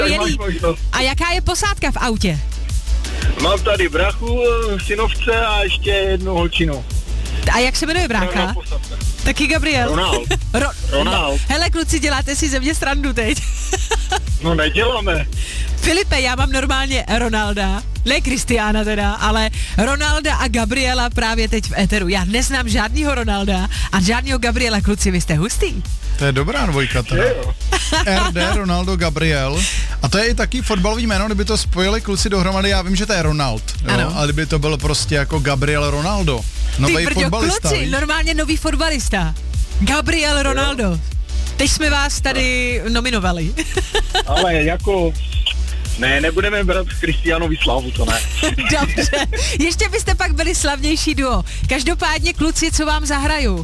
skvělý. A jaká je posádka v autě? Mám tady brachu, synovce a ještě jednu holčinu. A jak se jmenuje brácha? Taky Gabriel. Ronald. Hele, kluci, děláte si ze mě srandu teď. No neděláme. Filipe, já mám normálně Ronalda, ne Kristiána teda, ale Ronalda a Gabriela právě teď v éteru. Já neznám žádnýho Ronalda a žádnýho Gabriela, kluci, vy jste hustý. To je dobrá dvojka teda. RD, Ronaldo, Gabriel. A to je i taky fotbalový jméno, kdyby to spojili kluci dohromady, já vím, že to je Ronald. Jo? Ale kdyby to bylo prostě jako Gabriel Ronaldo. Nový fotbalista. Kluci, normálně nový fotbalista. Gabriel Ronaldo. Teď jsme vás tady nominovali. Ale jako... Ne, nebudeme brát Kristiánovi slavu, to ne. Dobře, ještě byste pak byli slavnější duo. Každopádně, kluci, co vám zahraju?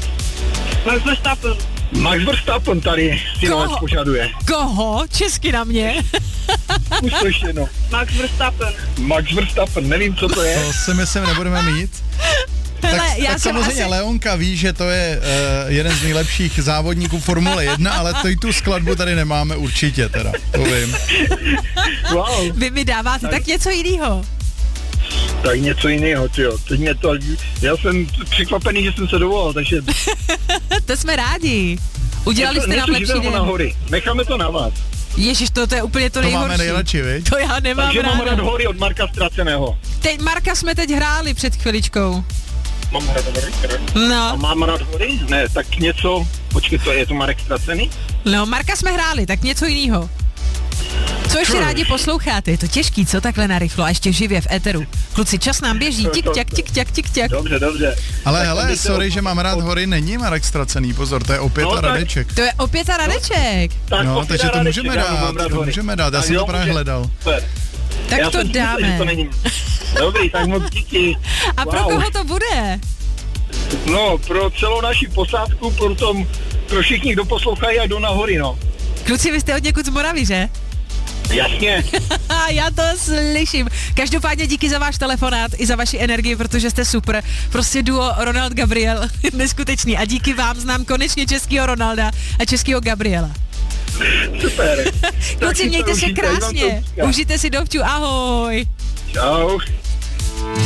Max Verstappen tady synovec požaduje. Koho? Česky na mě. Už to ještě jedno. Max Verstappen, nevím, co to je. To si myslím, nebudeme mít. Hele, tak samozřejmě Leonka ví, že to je jeden z nejlepších závodníků Formule 1, ale to i tu skladbu tady nemáme určitě teda, to vím. Wow. Vy mi dáváte tak něco jiného. Tak něco jiného, tyjo. Já jsem překvapený, že jsem se dovolal, takže... To jsme rádi. Udělali jste nám lepší den. Necháme to na vás. Ježiš, to je úplně to nejhorší. To máme nejradši, viď? To já nemám takže ráda. mám rád hory od Marka Ztraceného. Marka jsme teď hráli před chviličkou. Mám rád hory? No. A mám rád hory? Ne, tak něco... Počkej, je to Marek Ztracený? No, Marka jsme hráli, tak něco jiného. Co ještě rádi posloucháte? Je to těžký, co takhle narychlo a ještě živě v éteru. Kluci, čas nám běží, tik-tak. Dobře. Ale hele, sorry, že mám rád hory, není Marek Ztracený, pozor, to je opět a Radeček. To je opět a Radeček. No, takže to můžeme dát, já jsem to právě hledal. Tak já to dáme. Myslel, to není. Dobrý, tak moc díky. A pro koho to bude? No, pro celou naši posádku, pro všichni, kdo poslouchají a jdou na hory, no. Kluci, vy jste od někud z Moravy, že? Jasně. Já to slyším. Každopádně díky za váš telefonát i za vaši energii, protože jste super. Prostě duo Ronald Gabriel, neskutečný. A díky vám znám konečně českýho Ronalda a českýho Gabriela. Super. Kluci, mějte se krásně. Užijte si Dovču, ahoj. Čau.